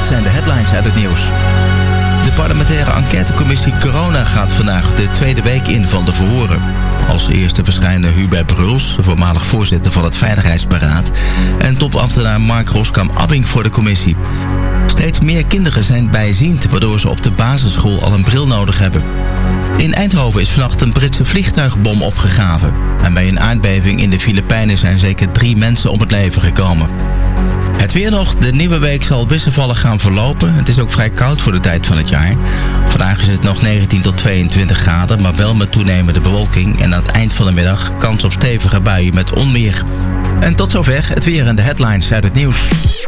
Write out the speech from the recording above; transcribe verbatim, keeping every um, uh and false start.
zijn de headlines uit het nieuws. De parlementaire enquêtecommissie Corona gaat vandaag de tweede week in van de verhoren. Als eerste verschijnen Hubert Bruls, voormalig voorzitter van het Veiligheidsberaad, en topambtenaar Mark Roskam-Abbing voor de commissie. Steeds meer kinderen zijn bijziend, waardoor ze op de basisschool al een bril nodig hebben. In Eindhoven is vannacht een Britse vliegtuigbom opgegraven. En bij een aardbeving in de Filipijnen zijn zeker drie mensen om het leven gekomen. Het weer nog. De nieuwe week zal wisselvallig gaan verlopen. Het is ook vrij koud voor de tijd van het jaar. Vandaag is het nog negentien tot tweeëntwintig graden, maar wel met toenemende bewolking. En aan het eind van de middag kans op stevige buien met onweer. En tot zover het weer en de headlines uit het nieuws.